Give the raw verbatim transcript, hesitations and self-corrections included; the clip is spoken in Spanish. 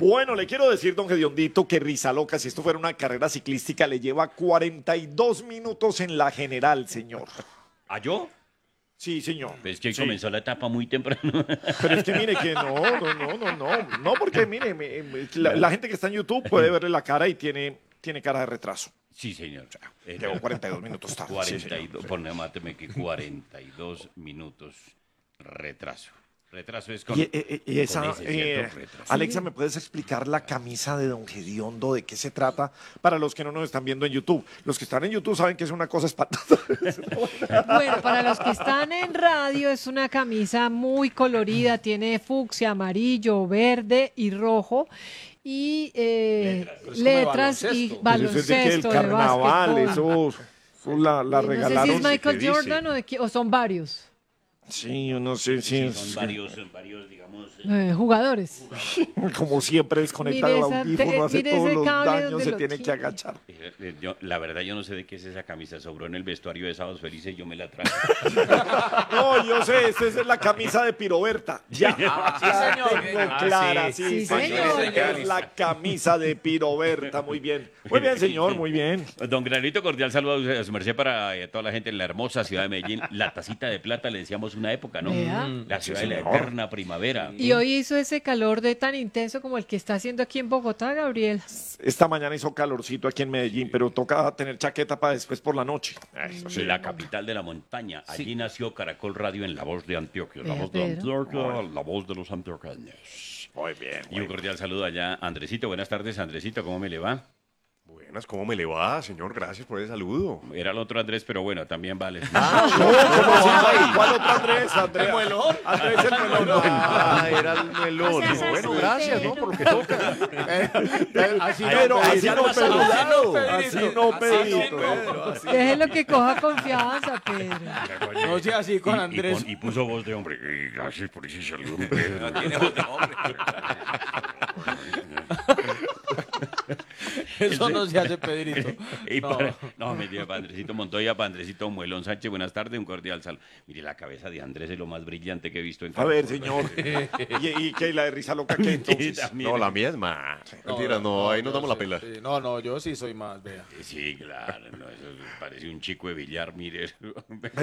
Bueno, le quiero decir, don Gediondito, que Rizaloca, si esto fuera una carrera ciclística, le lleva cuarenta y dos minutos en la general, señor. ¿A yo? Sí, señor. Pues que hoy Sí. comenzó la etapa muy temprano. Pero es que mire que no, no, no, no, no, no, porque mire, me- me- la, la gente que está en YouTube puede verle la cara y tiene, tiene cara de retraso. Sí, señor. Eh, Llevo cuarenta y dos minutos tarde. sí, cuarenta y dos, señor. ponle, máteme que cuarenta y dos minutos retraso. Retraso es con, Y, eh, y esa, con ese, eh, ¿cierto? Retraso. Alexa, ¿me puedes explicar la camisa de Don Gediondo? ¿De qué se trata? Para los que no nos están viendo en YouTube. Los que están en YouTube saben que es una cosa espantosa. Bueno, para los que están en radio, es una camisa muy colorida, tiene fucsia, amarillo, verde y rojo. Y eh, letras, y Pero eso es de que el baloncesto, de carnaval, básquetbol. eso, eso la, la Y no sé si regalaron. es Michael ¿qué dice? Jordan o, de qui- o son varios Sí, yo no sé, Sí, sí, son es- varios, son varios, digamos. eh, eh, jugadores. como siempre desconecta Mire el esa- audífono, te- hace mire todos ese los cable daños, donde se lo tiene que tiene. agachar. eh, eh, yo, la verdad, yo no sé de qué es esa camisa. Sobró en el vestuario de Sábados Felices, yo me la traje. No, yo sé, esa es la camisa de Piroberta. Ya, Sí, señor. tengo Ah, clara, sí. sí, Sí, señor. señor. Es la camisa de Piroberta, muy bien. Muy bien, señor, muy bien. Don Granito, cordial saludo a su merced para eh, toda la gente en la hermosa ciudad de Medellín. La tacita de plata le decíamos una época, ¿no? Vea. La ciudad de la señor. eterna primavera. Y hoy hizo ese calor de tan intenso como el que está haciendo aquí en Bogotá, Gabriel. Esta mañana hizo calorcito aquí en Medellín, pero toca tener chaqueta para después por la noche. Eso sí. La capital de la montaña. Allí nació Caracol Radio en La Voz de Antioquia. La Vea, voz de Pedro. Antioquia, la voz de los antioqueños. Muy bien. Y un cordial saludo allá, Andresito. Buenas tardes, Andresito. ¿Cómo me le va? Buenas, ¿cómo me le va, señor? Gracias por ese saludo. Era el otro Andrés, pero bueno, también vale. ¿Cómo así? ¿Cuál otro Andrés? Andrés. ¿El muelón? Andrés el muelón. Ah, era el melón. O sea, Digo, bueno, así, gracias, ¿no? Pedro. Por lo que toca. Así Pero no, así Pedrito. no, Pedrito. Pedrito. Así no, Así Pedrito. no. Déjelo que coja confianza, Pedro. No sea así con Y- y Andrés. pon- Y, puso voz de hombre. "Eh, gracias por ese saludo, Pedro". Tiene otro hombre. Eso no se hace, Pedrito. Y No. para- no, mentira, para Andresito Montoya, para Andresito Muelón Sánchez, buenas tardes, un cordial saludo. Mire, la cabeza de Andrés es lo más brillante que he visto en A ver, Caracol. señor. ¿Y, y qué? ¿La de risa loca qué Sí, entonces? también. No, la mía es más. Mentira, no, ahí nos yo damos la sí, pela. sí. No, no, yo sí soy más, vea. Sí, claro, no, eso parece un chico de billar, mire.